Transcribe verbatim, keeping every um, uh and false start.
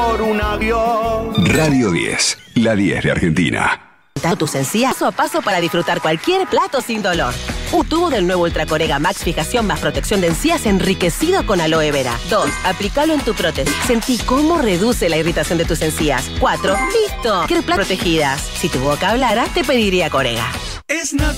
por un avión. Radio diez, la diez de Argentina. Tus encías paso a paso para disfrutar cualquier plato sin dolor. Un tubo del nuevo Ultracorega Max Fijación más protección de encías enriquecido con aloe vera. Dos, aplicalo en tu prótesis. Sentí cómo reduce la irritación de tus encías. Cuatro, listo. Cualquier plato protegidas. Si tu boca hablara, te pediría Corega. Es Navidad.